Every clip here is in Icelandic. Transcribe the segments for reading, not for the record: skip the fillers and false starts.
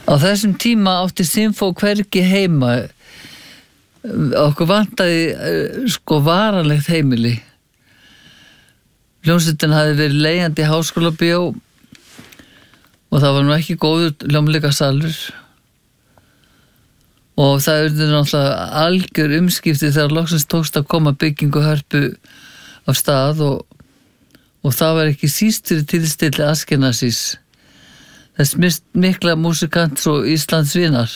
Á þessum tíma átti Sinfó hvergi heima. Okkur vantaði varanlegt heimili. Hljómsveitin hafði verið leigjandi í Háskólabíó og það var nú ekki góður hljómleikasalur. Og það urðu náttúrulega algjör umskipti þegar loksins tókst að koma byggingu Hörpu af stað og það var ekki síst fyrir tilstilli Askenasís, þess mikla músikant og Íslandsvinar.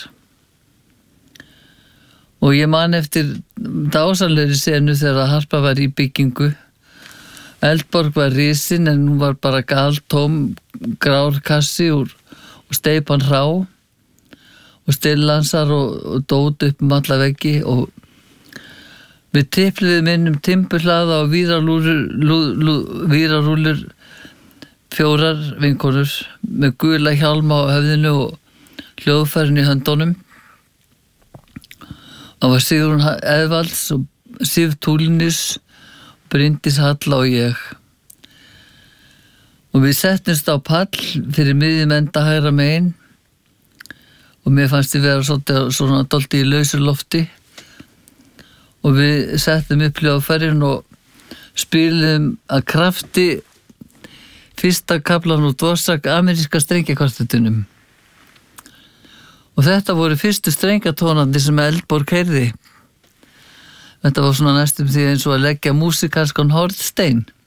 Og ég man eftir dásamlegri senu þegar Harpa var í byggingu. Eldborg var risin en hún var bara galtóm, grár kassi og steypan hrá og stillansar og dót upp alla veggi og við tipliðum inn timburhlaða og vírarúlur 4 vinkonur með gula hjálma á höfðinu og hljóðfærin í höndunum. Það var Sigrún Eðvalds og Sif Túlinis, Bryndís Halla og ég. Og við settumst á pall fyrir miðjum enda hægra megin og mér fannst ég vera svona dálítið í lausu lofti og við settum upp hljóðfærin og spiluðum að krafti fyrsta kaflan úr Dvořák ameríska strengjakvartettunum. Og þetta voru fyrstu strengjatónandi sem Eldborg heyrði. Þetta var svona næstum því eins og að leggja músikalskan hornstein.